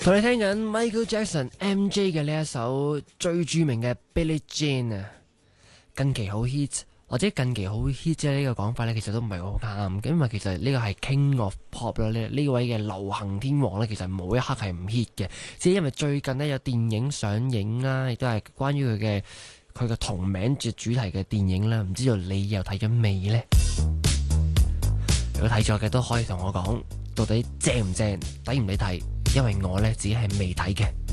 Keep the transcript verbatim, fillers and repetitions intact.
同你聽緊 Michael Jackson M J 嘅呢一首最著名嘅 Billie Jean 啊，近期好 hit， 或者近期好 hit 啫，呢個講法呢，其實都唔係好啱，因為其實呢個係 King of Pop 啦，呢呢位嘅流行天王呢，其實冇一刻係唔 hit 嘅，只係因為最近呢，有電影上映啦，亦都係關於佢嘅佢嘅同名嘅主題嘅電影啦，唔知道你又睇咗未呢？如果睇咗嘅都可以同我講，到底正唔正，抵唔抵睇？因為我呢，只係未睇嘅。